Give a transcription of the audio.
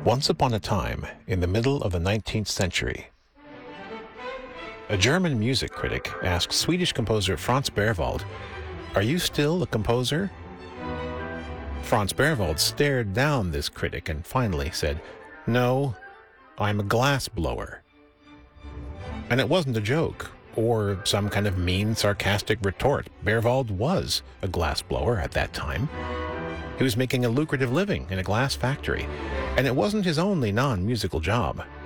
Once upon a time, in the middle of the 19th century, a German music critic asked Swedish composer Franz Berwald, "Are you still a composer?" Franz Berwald stared down this critic and finally said, "No, I'm a glass blower." And it wasn't a joke or some kind of mean, sarcastic retort. Berwald was a glass blower at that time. He was making a lucrative living in a glass factory, and it wasn't his only non-musical job.